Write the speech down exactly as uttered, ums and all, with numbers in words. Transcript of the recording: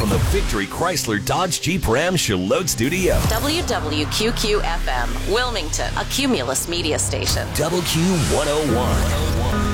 from the Victory Chrysler Dodge Jeep Ram Charlotte Studio. W W Q Q F M, Wilmington, a Cumulus media station. W Q one oh one.